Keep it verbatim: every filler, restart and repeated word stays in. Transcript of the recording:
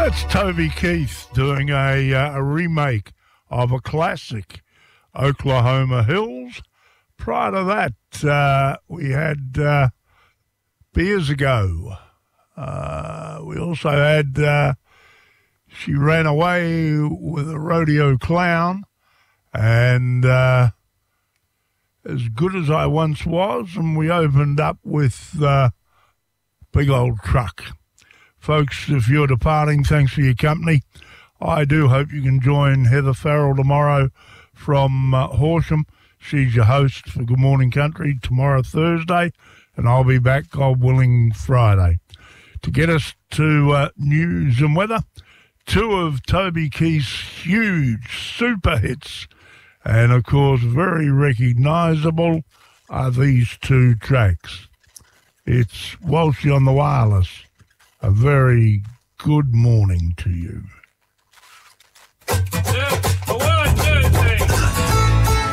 That's Toby Keith doing a, uh, a remake of a classic, Oklahoma Hills. Prior to that, uh, we had uh, Beers Ago. Uh, we also had uh, She Ran Away with a Rodeo Clown, and uh, As Good As I Once Was, and we opened up with uh, Big Old Truck. Folks, if you're departing, thanks for your company. I do hope you can join Heather Farrell tomorrow from uh, Horsham. She's your host for Good Morning Country tomorrow, Thursday, and I'll be back, God willing, Friday. To get us to uh, news and weather, two of Toby Keith's huge super hits, and of course very recognisable, are these two tracks. It's Walshy on the Wireless. A very good morning to you.